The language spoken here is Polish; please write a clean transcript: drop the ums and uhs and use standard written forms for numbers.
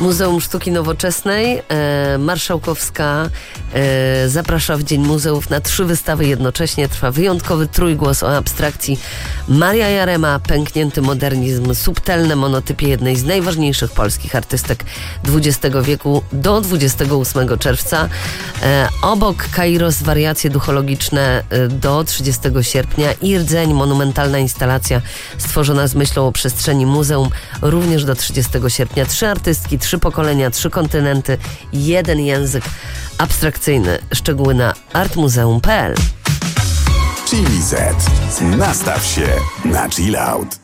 Muzeum Sztuki Nowoczesnej Marszałkowska zaprasza w Dzień Muzeów na 3 wystawy jednocześnie. Trwa wyjątkowy trójgłos o abstrakcji. Maria Jarema, pęknięty modernizm, subtelne monotypie jednej z najważniejszych polskich artystek XX wieku do 28 czerwca. Obok Kairos, wariacje duchologiczne do 30 sierpnia i Rdzeń, monumentalna instalacja stworzona z myślą o przestrzeni muzeum, również do 30 sierpnia. 3 artystki, 3 pokolenia, 3 kontynenty, 1 język abstrakcyjny. Szczegóły na artmuzeum.pl. Chili Z. Nastaw się na chill out.